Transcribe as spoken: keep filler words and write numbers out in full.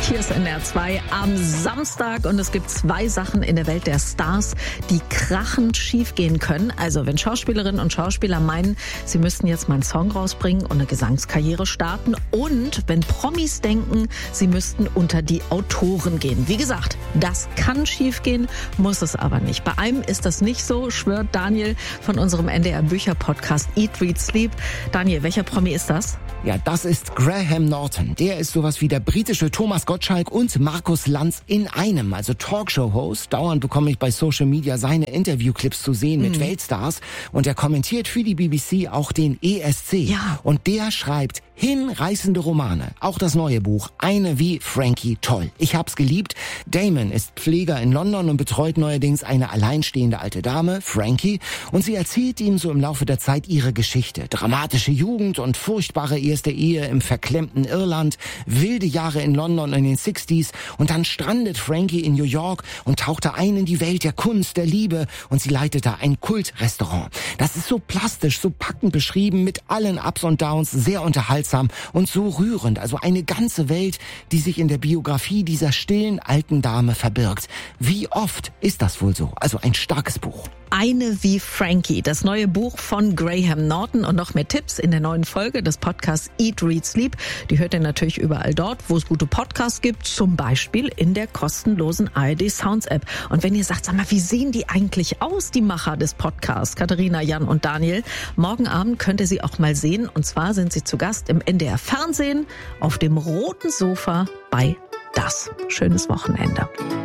Hier ist N D R zwei am Samstag und es gibt zwei Sachen in der Welt der Stars, die krachend schiefgehen können. Also wenn Schauspielerinnen und Schauspieler meinen, sie müssten jetzt mal einen Song rausbringen und eine Gesangskarriere starten, und wenn Promis denken, sie müssten unter die Autoren gehen. Wie gesagt, das kann schiefgehen, muss es aber nicht. Bei einem ist das nicht so, schwört Daniel von unserem N D R Bücher-Podcast Eat, Read, Sleep. Daniel, welcher Promi ist das? Ja, das ist Graham Norton. Der ist sowas wie der britische Thomas Gottschalk und Markus Lanz in einem, also Talkshow-Host. Dauernd bekomme ich bei Social Media seine Interviewclips zu sehen mit mhm. Weltstars. Und er kommentiert für die B B C auch den E S C. Ja. Und der schreibt hinreißende Romane. Auch das neue Buch, Eine wie Frankie, toll. Ich hab's geliebt. Damon ist Pfleger in London und betreut neuerdings eine alleinstehende alte Dame, Frankie. Und sie erzählt ihm so im Laufe der Zeit ihre Geschichte. Dramatische Jugend und furchtbare erste Ehe im verklemmten Irland, wilde Jahre in London in den sechziger. Und dann strandet Frankie in New York und tauchte ein in die Welt der Kunst, der Liebe. Und sie leitete ein Kultrestaurant. Das ist so plastisch, so packend beschrieben, mit allen Ups und Downs, sehr unterhaltsam und so rührend. Also eine ganze Welt, die sich in der Biografie dieser stillen alten Dame verbirgt. Wie oft ist das wohl so? Also ein starkes Buch. Eine wie Frankie, das neue Buch von Graham Norton, und noch mehr Tipps in der neuen Folge des Podcasts Eat, Read, Sleep. Die hört ihr natürlich überall dort, wo es gute Podcasts gibt, zum Beispiel in der kostenlosen A R D Sounds App. Und wenn ihr sagt, sag mal, wie sehen die eigentlich aus, die Macher des Podcasts, Katharina, Jan und Daniel? Morgen Abend könnt ihr sie auch mal sehen, und zwar sind sie zu Gast im N D R Fernsehen auf dem roten Sofa bei Das. Schönes Wochenende.